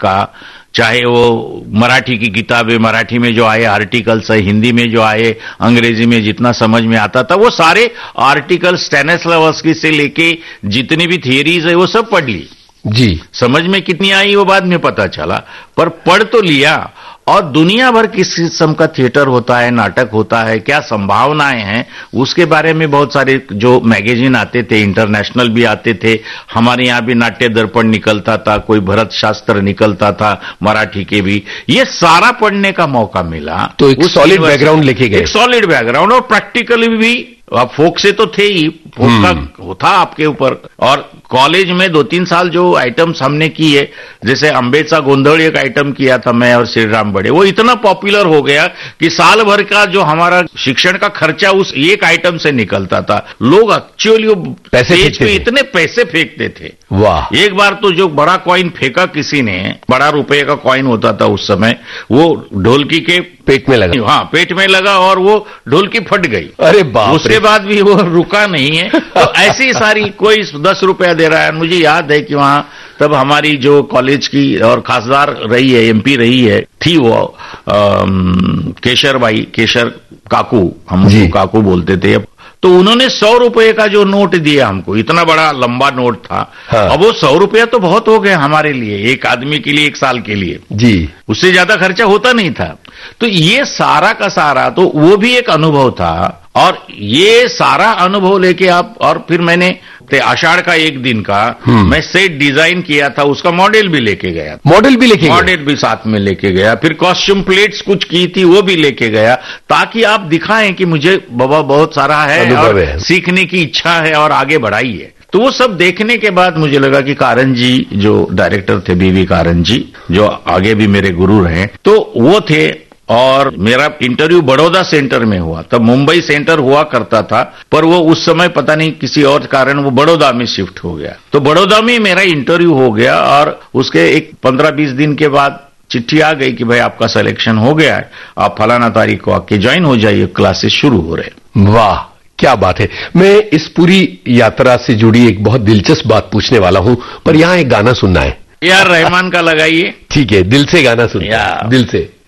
का, चाहे वो मराठी की किताबें, मराठी में जो आए आर्टिकल्स है, हिंदी में जो आए, अंग्रेजी में जितना समझ में आता था, वो सारे आर्टिकल स्टेनिस्लावस्की से लेके जितनी भी थियरीज है वो सब पढ़ ली जी। समझ में कितनी आई वो बाद में पता चला, पर पढ़ तो लिया। और दुनिया भर किस किस्म का थिएटर होता है, नाटक होता है, क्या संभावनाएं हैं, उसके बारे में बहुत सारे जो मैगजीन आते थे, इंटरनेशनल भी आते थे, हमारे यहाँ भी नाट्य दर्पण निकलता था, कोई भरत शास्त्र निकलता था, मराठी के भी, ये सारा पढ़ने का मौका मिला। तो एक सॉलिड बैकग्राउंड लेके गए। एक सॉलिड बैकग्राउंड, और प्रैक्टिकली भी आप फोक से तो थे ही, फोक का था आपके ऊपर। और कॉलेज में 2-3 साल जो आइटम्स हमने किए, जैसे अंबेचा गोंधळ एक आइटम किया था मैं और श्रीराम बड़े, वो इतना पॉपुलर हो गया कि साल भर का जो हमारा शिक्षण का खर्चा उस एक आइटम से निकलता था। लोग एक्चुअली स्टेज पे इतने पैसे फेंकते थे। वाह। एक बार तो जो बड़ा कॉइन फेंका किसी ने, बड़ा रुपए का कॉइन होता था उस समय, वो ढोलकी के पेट में लगा। हाँ, पेट में लगा और वो ढोलकी फट गई। अरे बाप। उसके बाद भी वो रुका नहीं है। तो ऐसी सारी, कोई 10 रुपया दे रहा है। मुझे याद है कि वहां तब हमारी जो कॉलेज की और खासदार रही है, एमपी रही है, थी वो केशर काकू, हम काकू बोलते थे। तो उन्होंने 100 रुपए का जो नोट दिया हमको, इतना बड़ा लंबा नोट था। हाँ। अब वो 100 रुपया तो बहुत हो गया हमारे लिए, एक आदमी के लिए, एक साल के लिए जी, उससे ज्यादा खर्चा होता नहीं था। तो ये सारा का सारा, तो वो भी एक अनुभव था। और ये सारा अनुभव लेके आप, और फिर मैंने आषाढ़ का एक दिन का मैं सेट डिजाइन किया था, उसका मॉडल भी लेके गया। मॉडल भी साथ में लेके गया। फिर कॉस्ट्यूम प्लेट्स कुछ की थी, वो भी लेके गया, ताकि आप दिखाएं कि मुझे बाबा बहुत सारा है और सीखने की इच्छा है और आगे बढ़ाइए। तो वो सब देखने के बाद मुझे लगा कि कारण जी जो डायरेक्टर थे, बीवी कारण जी, जो आगे भी मेरे गुरु रहे, तो वो थे। और मेरा इंटरव्यू बड़ौदा सेंटर में हुआ, तब मुंबई सेंटर हुआ करता था, पर वो उस समय पता नहीं किसी और कारण वो बड़ौदा में शिफ्ट हो गया। तो बड़ौदा में मेरा इंटरव्यू हो गया और उसके एक 15-20 दिन के बाद चिट्ठी आ गई कि भाई आपका सिलेक्शन हो गया है, आप फलाना तारीख को आके ज्वाइन हो जाइए, क्लासेस शुरू हो रहे। वाह, क्या बात है। मैं इस पूरी यात्रा से जुड़ी एक बहुत दिलचस्प बात पूछने वाला हूं, पर यहां एक गाना सुनना है। यार रहमान का लगाइए। ठीक है, दिल से गाना सुनिए, दिल से।